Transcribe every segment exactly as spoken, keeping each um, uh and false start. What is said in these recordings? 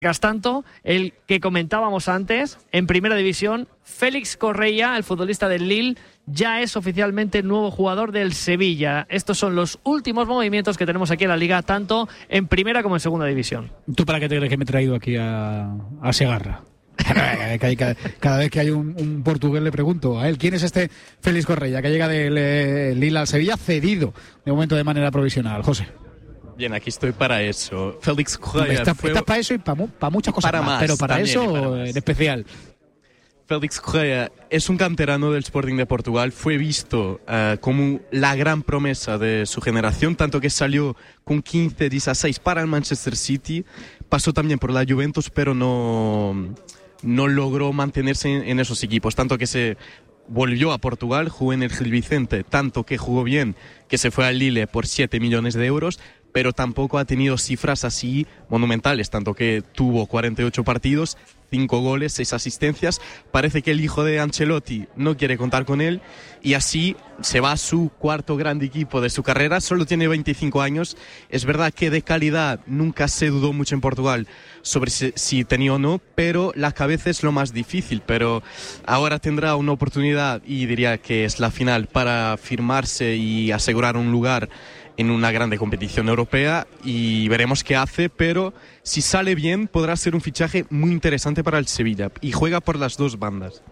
tanto, el que comentábamos antes, en primera división, Félix Correia, el futbolista del Lille, ya es oficialmente nuevo jugador del Sevilla. Estos son los últimos movimientos que tenemos aquí en la Liga, tanto en primera como en segunda división. ¿Tú para qué te crees que me he traído aquí a, a Segarra? cada, cada vez que hay un, un portugués le pregunto a él, ¿quién es este Félix Correia que llega del eh, Lille al Sevilla cedido de momento de manera provisional? José. Bien, aquí estoy para eso. Félix Correia Está, fue... está para eso y para, para muchas cosas para más, más, pero para también, eso para más. en especial. Félix Correia es un canterano del Sporting de Portugal, fue visto uh, como la gran promesa de su generación, tanto que salió con quince dieciséis para el Manchester City, pasó también por la Juventus, pero no, no logró mantenerse en, en esos equipos, tanto que se volvió a Portugal, jugó en el Gil Vicente, tanto que jugó bien, que se fue al Lille por siete millones de euros, pero tampoco ha tenido cifras así monumentales, tanto que tuvo cuarenta y ocho partidos, cinco goles, seis asistencias. Parece que el hijo de Ancelotti no quiere contar con él y así se va a su cuarto gran equipo de su carrera. Solo tiene veinticinco años. Es verdad que de calidad nunca se dudó mucho en Portugal sobre si, si tenía o no, pero la cabeza es lo más difícil. Pero ahora tendrá una oportunidad y diría que es la final para firmarse y asegurar un lugar en una grande competición europea y veremos qué hace, pero si sale bien podrá ser un fichaje muy interesante para el Sevilla y juega por las dos bandas.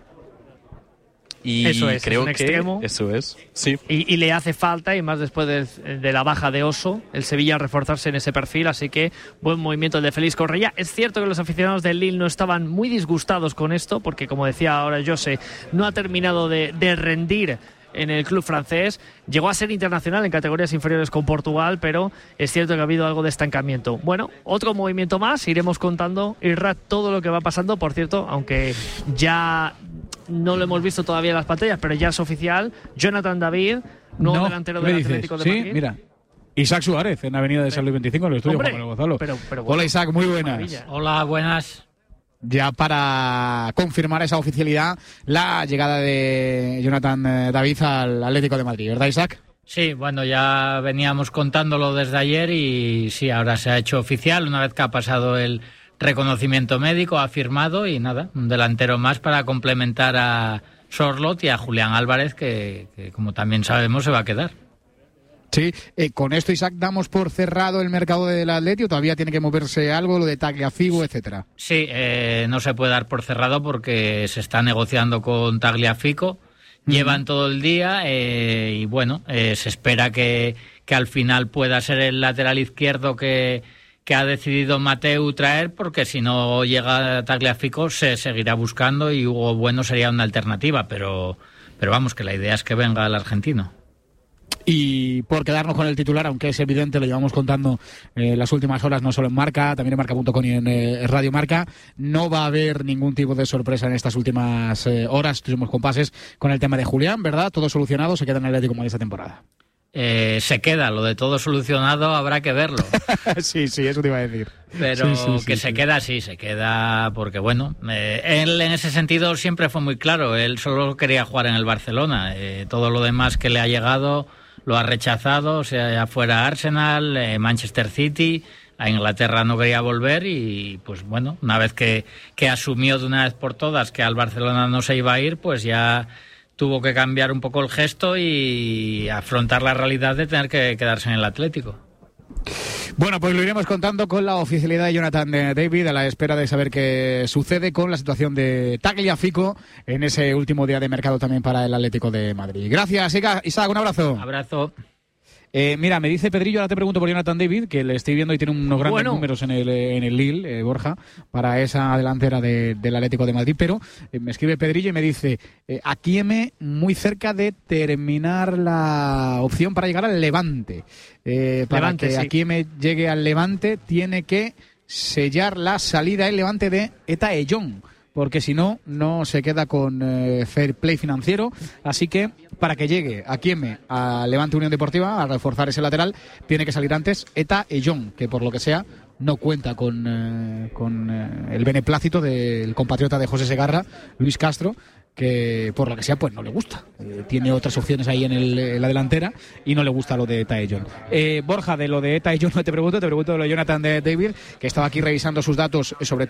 Y eso es, creo es un que extremo. Eso es, sí. Y, y le hace falta, y más después de, de la baja de Oso, el Sevilla reforzarse en ese perfil, así que buen movimiento el de Félix Correia. Es cierto que los aficionados del Lille no estaban muy disgustados con esto, porque como decía ahora José, no ha terminado de, de rendir en el club francés, llegó a ser internacional en categorías inferiores con Portugal, pero es cierto que ha habido algo de estancamiento. Bueno, otro movimiento más, iremos contando, Irra, todo lo que va pasando. Por cierto, aunque ya no lo hemos visto todavía en las pantallas, pero ya es oficial, Jonathan David, nuevo no, delantero del Atlético de sí, Madrid. Mira, Isaac Suárez, en Avenida de San Luis veinticinco, en el estudio Juan Manuel Gonzalo. Pero, pero bueno, hola Isaac, muy buenas. Maravilla. Hola, buenas. Ya para confirmar esa oficialidad, la llegada de Jonathan David al Atlético de Madrid, ¿verdad, Isaac? Sí, bueno, ya veníamos contándolo desde ayer y sí, ahora se ha hecho oficial una vez que ha pasado el reconocimiento médico, ha firmado y nada, un delantero más para complementar a Sorloth y a Julián Álvarez, que, que como también sabemos se va a quedar. Sí, eh, con esto, Isaac, damos por cerrado el mercado del Atleti, ¿o todavía tiene que moverse algo, lo de Tagliafico, etcétera? Sí, eh, no se puede dar por cerrado porque se está negociando con Tagliafico, mm. llevan todo el día eh, y bueno, eh, se espera que, que al final pueda ser el lateral izquierdo que, que ha decidido Mateu traer, porque si no llega Tagliafico se seguirá buscando y Hugo Bueno sería una alternativa, pero, pero vamos, que la idea es que venga el argentino. Y por quedarnos con el titular, aunque es evidente, lo llevamos contando eh, las últimas horas, no solo en Marca, también en Marca punto com y en eh, Radio Marca, no va a haber ningún tipo de sorpresa en estas últimas eh, horas, tuvimos compases con el tema de Julián, ¿verdad? Todo solucionado, se queda en el Atlético como esta temporada. Eh, se queda, lo de todo solucionado habrá que verlo. sí, sí, eso te iba a decir. Pero sí, sí, que sí, se sí. queda, sí, se queda porque bueno, eh, él en ese sentido siempre fue muy claro, él solo quería jugar en el Barcelona, eh, todo lo demás que le ha llegado lo ha rechazado, sea fuera Arsenal, eh, Manchester City, a Inglaterra no quería volver y pues bueno, una vez que, que asumió de una vez por todas que al Barcelona no se iba a ir, pues ya tuvo que cambiar un poco el gesto y afrontar la realidad de tener que quedarse en el Atlético. Bueno, pues lo iremos contando con la oficialidad de Jonathan David, a la espera de saber qué sucede con la situación de Tagliafico en ese último día de mercado también para el Atlético de Madrid. Gracias, Isaac, un abrazo. Abrazo. Eh, mira, me dice Pedrillo, ahora te pregunto por Jonathan David, que le estoy viendo y tiene unos grandes bueno. números en el, en el Lille, eh, Borja, para esa delantera de, del Atlético de Madrid, pero eh, me escribe Pedrillo y me dice, eh, Akieme muy cerca de terminar la opción para llegar al Levante. Eh, para Levante, que sí. Akieme llegue al Levante tiene que sellar la salida el Levante de Eta Ellón, porque si no, no se queda con eh, fair play financiero. Así que para que llegue Akieme a Levante Unión Deportiva a reforzar ese lateral, tiene que salir antes Eta Ellón, que por lo que sea no cuenta con, eh, con eh, el beneplácito del compatriota de José Segarra, Luis Castro, que por lo que sea pues no le gusta. Eh, tiene otras opciones ahí en, el, en la delantera y no le gusta lo de Taellon. Eh, Borja, de lo de Taellon no te pregunto, te pregunto de lo de Jonathan David, que estaba aquí revisando sus datos sobre